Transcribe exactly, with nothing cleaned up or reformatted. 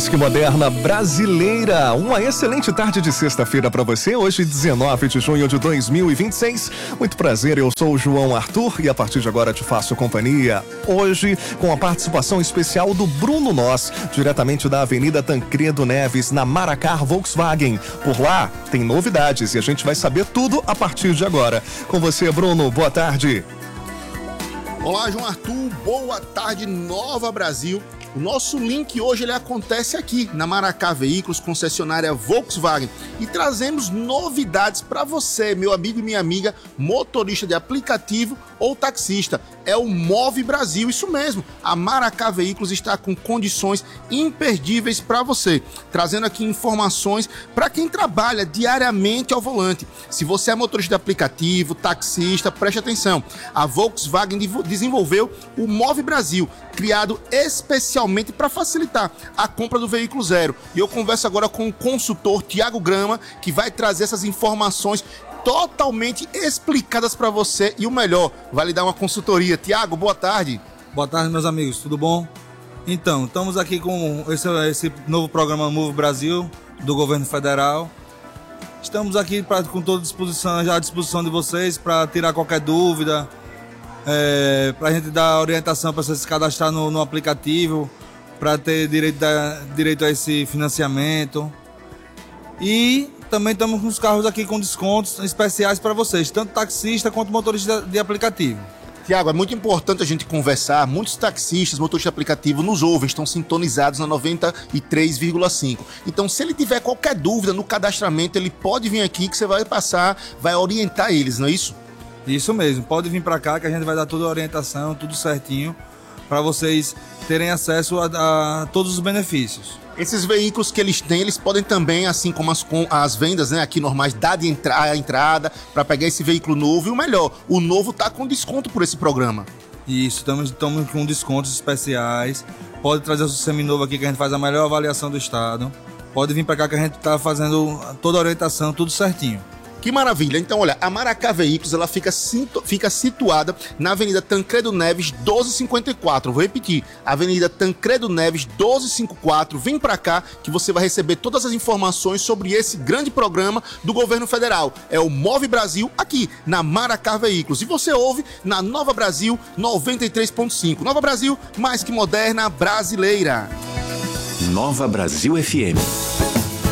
mais que moderna brasileira. Uma excelente tarde de sexta-feira para você, hoje dezenove de junho de dois mil e vinte e seis. Muito prazer, eu sou o João Arthur e a partir de agora te faço companhia. Hoje com a participação especial do Bruno Nós, diretamente da Avenida Tancredo Neves, na Maracar Volkswagen. Por lá tem novidades e a gente vai saber tudo a partir de agora. Com você, Bruno, boa tarde. Olá, João Arthur, boa tarde, Nova Brasil. O nosso link hoje ele acontece aqui na Maracar Veículos, concessionária Volkswagen, e trazemos novidades para você, meu amigo e minha amiga, motorista de aplicativo ou taxista. É o Move Brasil, isso mesmo. A Maracar Veículos está com condições imperdíveis para você, trazendo aqui informações para quem trabalha diariamente ao volante. Se você é motorista de aplicativo, taxista, preste atenção. A Volkswagen desenvolveu o Move Brasil, criado especialmente para facilitar a compra do veículo zero. E eu converso agora com o consultor Tiago Grama, que vai trazer essas informações totalmente explicadas para você e o melhor, vai lhe dar uma consultoria. Tiago, boa tarde. Boa tarde, meus amigos, tudo bom? Então, estamos aqui com esse, esse novo programa Move Brasil do governo federal. Estamos aqui pra, com toda a disposição, já à disposição de vocês para tirar qualquer dúvida, é, para a gente dar orientação para você se cadastrar no, no aplicativo, para ter direito, da, direito a esse financiamento. E também estamos com os carros aqui com descontos especiais para vocês, tanto taxista quanto motorista de aplicativo. Tiago, é muito importante a gente conversar. Muitos taxistas, motoristas de aplicativo nos ouvem, estão sintonizados na noventa e três vírgula cinco. Então, se ele tiver qualquer dúvida no cadastramento, ele pode vir aqui que você vai passar, vai orientar eles, não é isso? Isso mesmo, pode vir para cá que a gente vai dar toda a orientação, tudo certinho, para vocês terem acesso a, a todos os benefícios. Esses veículos que eles têm, eles podem também, assim como as, com as vendas, né, aqui normais, dar de entra a entrada para pegar esse veículo novo. E o melhor, o novo tá com desconto por esse programa. Isso, estamos, estamos com descontos especiais. Pode trazer o seu seminovo aqui que a gente faz a melhor avaliação do estado. Pode vir para cá que a gente está fazendo toda a orientação, tudo certinho. Que maravilha! Então, olha, a Maracar Veículos, ela fica, fica situada na Avenida Tancredo Neves, doze cinquenta e quatro. Vou repetir, Avenida Tancredo Neves, doze cinquenta e quatro. Vem pra cá que você vai receber todas as informações sobre esse grande programa do governo federal. É o Move Brasil, aqui na Maracar Veículos. E você ouve na Nova Brasil noventa e três ponto cinco. Nova Brasil, mais que moderna, brasileira. Nova Brasil F M.